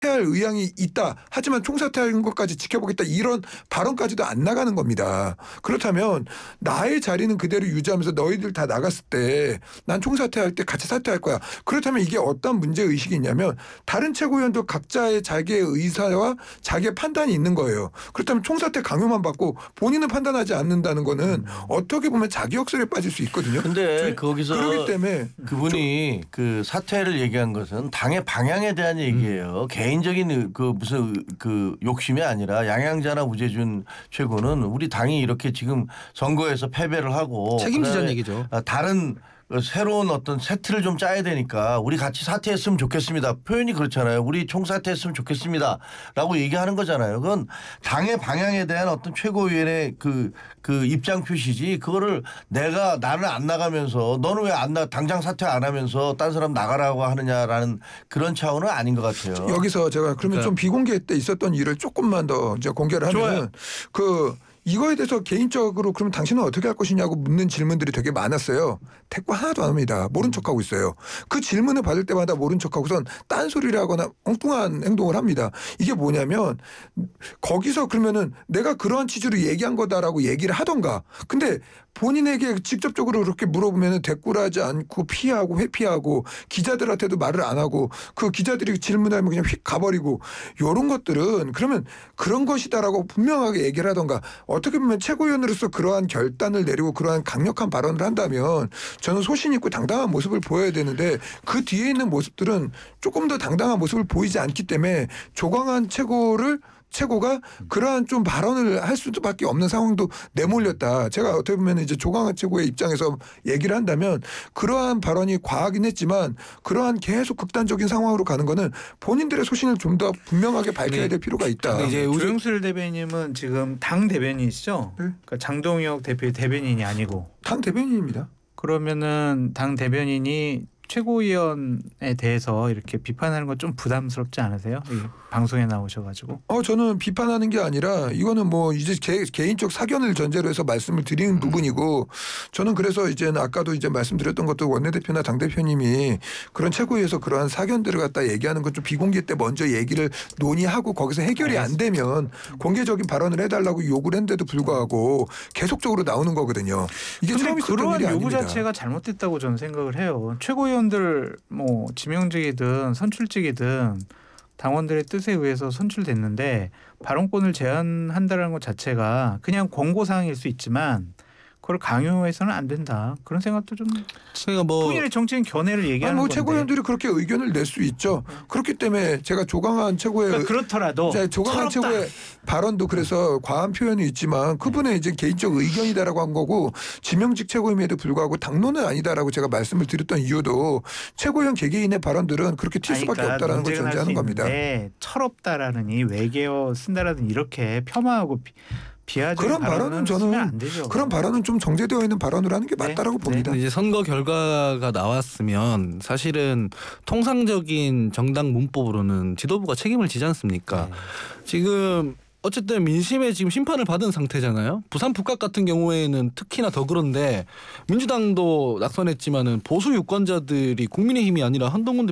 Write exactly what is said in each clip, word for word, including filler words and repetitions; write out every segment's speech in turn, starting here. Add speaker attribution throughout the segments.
Speaker 1: 할 의향이 있다. 하지만 총사퇴하는 것까지 지켜보겠다. 이런 발언까지도 안 나가는 겁니다. 그렇다면 나의 자리는 그대로 유지하면서 너희들 다 나갔을 때 난 총사퇴할 때 같이 사퇴할 거야. 그렇다면 이게 어떤 문제의식이 있냐면 다른 최고위원도 각자의 자기의 의사와 자기의 판단이 있는 거예요. 그렇다면 총사퇴 강요만 받고 본인은 판단하지 않는다는 거는 음. 어떻게 보면 자기 역설에 빠질 수 있거든요.
Speaker 2: 근데 거기서
Speaker 1: 그렇기 때문에
Speaker 2: 그분이 그 사퇴를 얘기한 것은 당의 방향에 대한 얘기예요. 음. 개인적인 그 무슨 그 욕심이 아니라 양양자나 우재준 최고는 우리 당이 이렇게 지금 선거에서 패배를 하고
Speaker 3: 책임지자는 얘기죠.
Speaker 2: 다른 새로운 어떤 세트를 좀 짜야 되니까 우리 같이 사퇴했으면 좋겠습니다. 표현이 그렇잖아요. 우리 총사퇴했으면 좋겠습니다. 라고 얘기하는 거잖아요. 그건 당의 방향에 대한 어떤 최고위원의 그, 그 입장 표시지 그거를 내가 나는 안 나가면서 너는 왜 안 나, 당장 사퇴 안 하면서 딴 사람 나가라고 하느냐라는 그런 차원은 아닌 것 같아요.
Speaker 1: 여기서 제가 그러면 그러니까. 좀 비공개 때 있었던 일을 조금만 더 이제 공개를 하면 그 이거에 대해서 개인적으로 그러면 당신은 어떻게 할 것이냐고 묻는 질문들이 되게 많았어요. 대꾸 하나도 안 합니다. 모른 척하고 있어요. 그 질문을 받을 때마다 모른 척하고선 딴소리를 하거나 엉뚱한 행동을 합니다. 이게 뭐냐면 거기서 그러면은 내가 그러한 취지로 얘기한 거다라고 얘기를 하던가. 근데 본인에게 직접적으로 그렇게 물어보면 대꾸를 하지 않고 피하고 회피하고 기자들한테도 말을 안 하고 그 기자들이 질문하면 그냥 휙 가버리고 이런 것들은 그러면 그런 것이다라고 분명하게 얘기를 하던가. 어떻게 보면 최고위원으로서 그러한 결단을 내리고 그러한 강력한 발언을 한다면 저는 소신 있고 당당한 모습을 보여야 되는데 그 뒤에 있는 모습들은 조금 더 당당한 모습을 보이지 않기 때문에 조광한 최고를 최고가 그러한 좀 발언을 할 수밖에 없는 상황도 내몰렸다. 제가 어떻게 보면 이제 조광한 최고의 입장에서 얘기를 한다면 그러한 발언이 과하긴 했지만 그러한 계속 극단적인 상황으로 가는 거는 본인들의 소신을 좀 더 분명하게 밝혀야 될 필요가 있다.
Speaker 4: 이제 조영술 대변인은 지금 당 대변인이시죠? 네? 그러니까 장동혁 대표의 대변인이 아니고
Speaker 1: 당 대변인입니다.
Speaker 4: 그러면은 당 대변인이 최고위원에 대해서 이렇게 비판하는 건 좀 부담스럽지 않으세요? 방송에 나오셔가지고.
Speaker 1: 어 저는 비판하는 게 아니라 이거는 뭐 이제 개, 개인적 사견을 전제로 해서 말씀을 드리는 음. 부분이고 저는 그래서 이제는 아까도 이제 말씀드렸던 것도 원내대표나 당대표님이 그런 최고위에서 그러한 사견들을 갖다 얘기하는 건 좀 비공개 때 먼저 얘기를 논의하고 거기서 해결이 안 되면 공개적인 발언을 해달라고 요구를 했는데도 불구하고 계속적으로 나오는 거거든요. 이게 처음 있었던 일이 아닙니다.
Speaker 4: 그런 요구 자체가 잘못됐다고 저는 생각을 해요. 최고위원들 뭐 지명직이든 선출직이든 당원들의 뜻에 의해서 선출됐는데 발언권을 제한한다는 것 자체가 그냥 권고사항일 수 있지만 그걸 강요해서는 안 된다. 그런 생각도 좀
Speaker 3: 그러니까 뭐
Speaker 4: 본인의 정치인 견해를 얘기하는
Speaker 1: 아니 뭐
Speaker 4: 건데.
Speaker 1: 최고위원들이 그렇게 의견을 낼 수 있죠. 그렇기 때문에 제가 조광한 최고의
Speaker 4: 그러니까 그렇더라도
Speaker 1: 조광한
Speaker 4: 철없다.
Speaker 1: 최고의 발언도 그래서 과한 표현이 있지만 그분의 이제 개인적 의견이다라고 한 거고 지명직 최고임에도 불구하고 당론은 아니다라고 제가 말씀을 드렸던 이유도 최고위원 개개인의 발언들은 그렇게 튈 수밖에
Speaker 4: 그러니까
Speaker 1: 없다라는 걸 전제하는 겁니다.
Speaker 4: 철없다라느니 외계어 쓴다라든 이렇게 폄하하고 비, 비하적인
Speaker 1: 그런 발언은 저는
Speaker 4: 안 되죠.
Speaker 1: 그런 발언은 좀 정제되어 있는 발언을 하는 게
Speaker 4: 네.
Speaker 1: 맞다라고
Speaker 4: 네.
Speaker 1: 봅니다.
Speaker 3: 이제 선거 결과가 나왔으면 사실은 통상적인 정당 문법으로는 지도부가 책임을 지지 않습니까? 네. 지금 어쨌든 민심에 지금 심판을 받은 상태잖아요. 부산 북각 같은 경우에는 특히나 더 그런데 민주당도 낙선했지만은 보수 유권자들이 국민의힘이 아니라 한동훈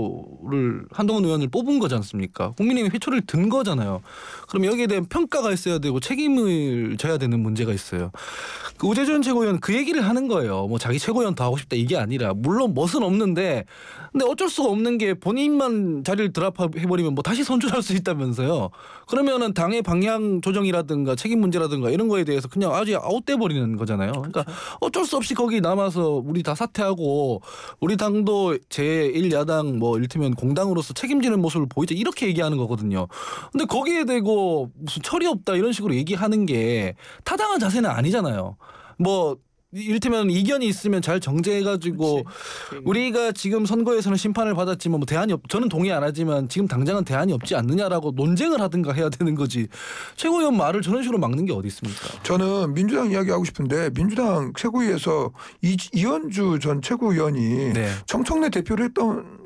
Speaker 3: 대표를 한동훈 의원을 뽑은 거지 않습니까? 국민의힘이 회초를 든 거잖아요. 그럼 여기에 대한 평가가 있어야 되고 책임을 져야 되는 문제가 있어요. 그 우재준 최고위원 그 얘기를 하는 거예요. 뭐 자기 최고위원 더 하고 싶다 이게 아니라 물론 멋은 없는데 근데 어쩔 수가 없는 게 본인만 자리를 드랍해버리면 뭐 다시 선출할 수 있다면서요. 그러면은 당의 방향 조정이라든가 책임 문제라든가 이런 거에 대해서 그냥 아주 아웃돼 버리는 거잖아요. 그러니까 어쩔 수 없이 거기 남아서 우리 다 사퇴하고 우리 당도 제일 야당 뭐 이를테면 공당으로서 책임지는 모습을 보이자 이렇게 얘기하는 거거든요. 근데 거기에 대고 무슨 철이 없다 이런 식으로 얘기하는 게 타당한 자세는 아니잖아요. 뭐 이를테면 이견이 있으면 잘 정제해가지고 그치. 우리가 지금 선거에서는 심판을 받았지만 뭐 대안이 없, 저는 동의 안 하지만 지금 당장은 대안이 없지 않느냐라고 논쟁을 하든가 해야 되는 거지. 최고위원 말을 저런 식으로 막는 게 어디 있습니까?
Speaker 1: 저는 민주당 이야기하고 싶은데 민주당 최고위에서 이, 이현주 전 최고위원이 네. 정청래 대표를 했던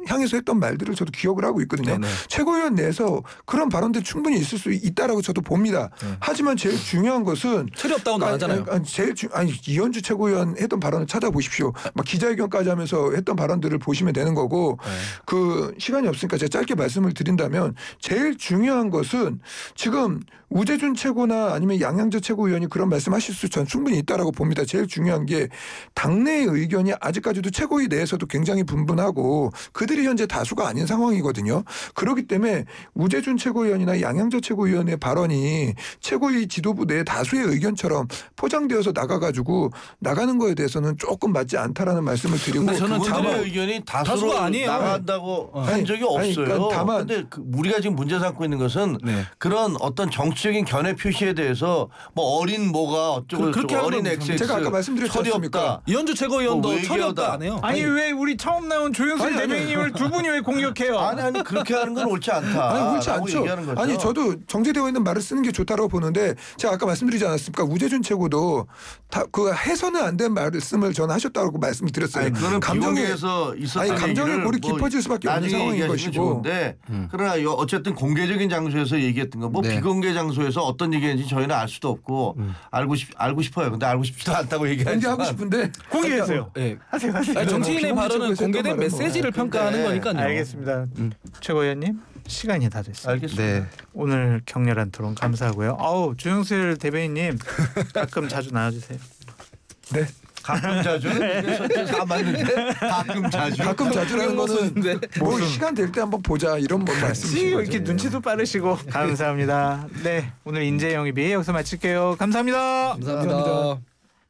Speaker 1: 향해서 했던 말들을 저도 기억을 하고 있거든요.
Speaker 3: 네네.
Speaker 1: 최고위원 내에서 그런 발언들 충분히 있을 수 있다라고 저도 봅니다.
Speaker 3: 네.
Speaker 1: 하지만 제일 중요한 것은
Speaker 3: 철이 없다고 나가잖아요.
Speaker 1: 아니, 아니, 제일 중 아니 이현주 최고위원 했던 발언을 찾아보십시오. 막 기자회견까지 하면서 했던 발언들을 보시면 되는 거고
Speaker 3: 네.
Speaker 1: 그 시간이 없으니까 제가 짧게 말씀을 드린다면 제일 중요한 것은 지금 우재준 최고나 아니면 양양재 최고위원이 그런 말씀하실 수 전 충분히 있다라고 봅니다. 제일 중요한 게 당내의 의견이 아직까지도 최고위 내에서도 굉장히 분분하고 그들이 현재 다수가 아닌 상황이거든요. 그렇기 때문에 우재준 최고위원이나 양양재 최고위원의 발언이 최고위 지도부 내 다수의 의견처럼 포장되어서 나가가지고 나가는 거에 대해서는 조금 맞지 않다라는 말씀을 드리고
Speaker 3: 근데 저는
Speaker 2: 그분들의
Speaker 3: 다만
Speaker 2: 의견이 다수로
Speaker 3: 다수가 아니에요.
Speaker 2: 나간다고
Speaker 3: 어.
Speaker 2: 한
Speaker 1: 아니,
Speaker 2: 적이
Speaker 1: 아니,
Speaker 2: 없어요.
Speaker 1: 그러니까 다만-
Speaker 2: 근데 그 우리가 지금 문제 삼고 있는 것은
Speaker 3: 네.
Speaker 2: 그런 어떤 정치적인 견해 표시에 대해서 뭐 어린 뭐가 어쩌고
Speaker 3: 그- 그렇게
Speaker 2: 저쩌고
Speaker 3: 하는
Speaker 2: 어린
Speaker 3: 건
Speaker 2: 엑스엑스
Speaker 1: 제가 아까 말씀드렸지
Speaker 2: 철이
Speaker 1: 않습니까?
Speaker 2: 없다.
Speaker 3: 이현주 최고위원도
Speaker 2: 뭐
Speaker 3: 철이 없다
Speaker 2: 외교다.
Speaker 3: 안 해요.
Speaker 4: 아니,
Speaker 1: 아니,
Speaker 4: 왜 우리 처음 나온 조현수
Speaker 1: 아니, 아니,
Speaker 4: 대변인을 두 분이 왜 공격해요?
Speaker 2: 아니 아니 그렇게 하는 건 옳지 않다.
Speaker 1: 아니 그렇지
Speaker 2: 라고
Speaker 1: 않죠.
Speaker 2: 얘기하는 거죠.
Speaker 1: 아니 저도 정제되어 있는 말을 쓰는 게 좋다고 보는데 제가 아까 말씀드리지 않았습니까? 우재준 최고도 다 그 해서는 안 된 말씀을 저는 하셨다고 말씀을 드렸어요.
Speaker 2: 아니, 그거는
Speaker 1: 감정에
Speaker 2: 비공개에서 있었던
Speaker 1: 아니, 감정의
Speaker 2: 얘기를
Speaker 1: 골이
Speaker 2: 뭐
Speaker 1: 깊어질 수밖에 없는
Speaker 2: 나중에
Speaker 1: 상황인
Speaker 2: 얘기하시면
Speaker 1: 것이고.
Speaker 2: 좋은데
Speaker 3: 음.
Speaker 2: 그러나 이 어쨌든 공개적인 장소에서 얘기했던 거 뭐
Speaker 3: 네.
Speaker 2: 비공개 장소에서 어떤 얘기했는지 저희는 알 수도 없고
Speaker 3: 음.
Speaker 2: 알고 싶 알고 싶어요. 근데 알고 싶지도 않다고
Speaker 1: 공개하고
Speaker 2: 얘기하지만
Speaker 1: 싶은데
Speaker 4: 공개하세요.
Speaker 3: 예.
Speaker 4: 하세요, 하세요.
Speaker 3: 아니, 정치인의
Speaker 1: 뭐
Speaker 3: 발언은
Speaker 1: 비공개적으로
Speaker 3: 공개된
Speaker 1: 했던 말은 뭐.
Speaker 3: 메시지를
Speaker 2: 근데-
Speaker 3: 평가하는 거니까요.
Speaker 4: 알겠습니다.
Speaker 3: 음.
Speaker 4: 최고위원님 시간이 다 됐습니다.
Speaker 2: 알겠습니다.
Speaker 3: 네.
Speaker 4: 오늘 격렬한 토론 감사하고요. 아우 주영슬 대변인님 가끔 자주 나와주세요.
Speaker 1: 네.
Speaker 2: 가끔 자주 다 맞는데 가끔 자주
Speaker 1: 가끔 자주라는 거는 뭐
Speaker 4: 무슨-
Speaker 1: 시간 될 때 한번 보자 이런 뭐
Speaker 4: 지
Speaker 1: 말씀이신 거죠.
Speaker 4: 이렇게 눈치도 빠르시고 감사합니다. 네 오늘 인재 영입이 여기서 마칠게요. 감사합니다.
Speaker 3: 감사합니다.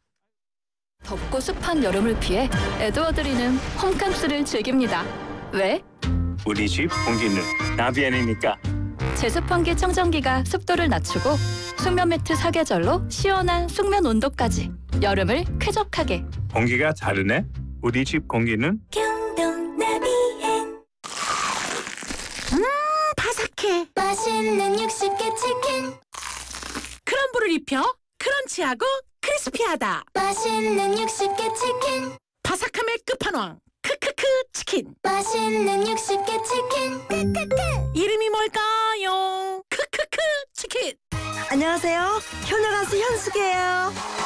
Speaker 5: 덥고 습한 여름을 피해 에드워드리는 홈캠스를 즐깁니다. 왜?
Speaker 6: 우리 집 공기는 나비엔이니까.
Speaker 5: 제습환기 청정기가 습도를 낮추고 숙면 매트 사계절로 시원한 숙면 온도까지 여름을 쾌적하게.
Speaker 6: 공기가 다르네. 우리 집 공기는
Speaker 7: 바삭해. 맛있는 육십 개 치킨. 크럼블을 입혀 크런치하고 크리스피하다. 맛있는 육십 개 치킨. 바삭함의 끝판왕. 크크크 치킨. 맛있는 육십 개 치킨. 크크크. 이름이 뭘까요? 크크크 치킨.
Speaker 8: 안녕하세요. 효녀 가수 현숙이에요.